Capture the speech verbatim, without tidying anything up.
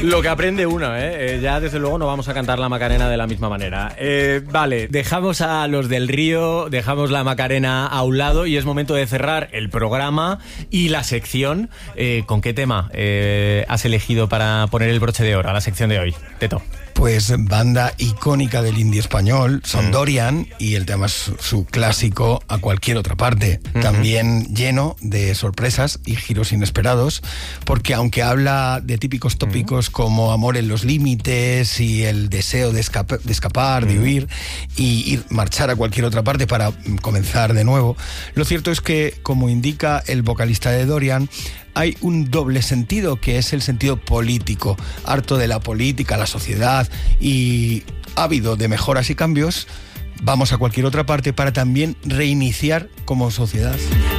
Lo que aprende uno, ¿eh? ¿eh? Ya desde luego no vamos a cantar la Macarena de la misma manera. Eh, vale, dejamos a los del Río, dejamos la Macarena a un lado y es momento de cerrar el programa y la sección. Eh, ¿Con qué tema eh, has elegido para poner el broche de oro a la sección de hoy, Teto? Pues banda icónica del indie español, son mm. Dorian, y el tema es su, su clásico A cualquier otra parte. Mm-hmm. También lleno de sorpresas y giros inesperados, porque aunque habla de típicos tópicos mm. como amor en los límites y el deseo de, escapa, de escapar, mm. de huir y ir, marchar a cualquier otra parte para comenzar de nuevo, lo cierto es que, como indica el vocalista de Dorian, hay un doble sentido, que es el sentido político. Harto de la política, la sociedad y ávido de mejoras y cambios, vamos a cualquier otra parte para también reiniciar como sociedad.